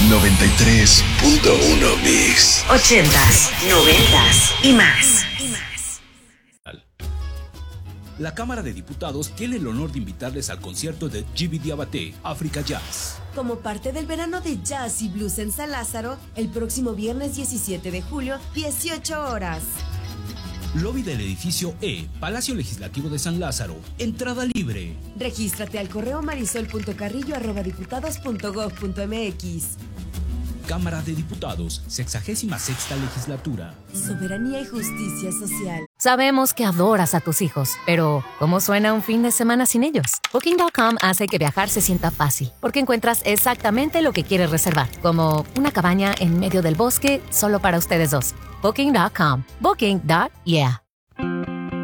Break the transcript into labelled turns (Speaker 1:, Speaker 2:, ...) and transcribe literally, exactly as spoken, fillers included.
Speaker 1: noventa y tres punto uno Mix.
Speaker 2: Ochentas, noventas y más.
Speaker 3: La Cámara de Diputados tiene el honor de invitarles al concierto de Djiby Diabaté, Africa Jazz.
Speaker 4: Como parte del verano de jazz y blues en San Lázaro, el próximo viernes diecisiete de julio, dieciocho horas.
Speaker 3: Lobby del edificio E, Palacio Legislativo de San Lázaro. Entrada libre.
Speaker 4: Regístrate al correo marisol punto carrillo arroba diputados punto gob punto mx.
Speaker 3: Cámara de Diputados, sexagésima sexta legislatura.
Speaker 4: Soberanía y justicia social.
Speaker 5: Sabemos que adoras a tus hijos, pero ¿cómo suena un fin de semana sin ellos? Booking punto com hace que viajar se sienta fácil, porque encuentras exactamente lo que quieres reservar, como una cabaña en medio del bosque solo para ustedes dos. Booking punto com. Booking. Yeah.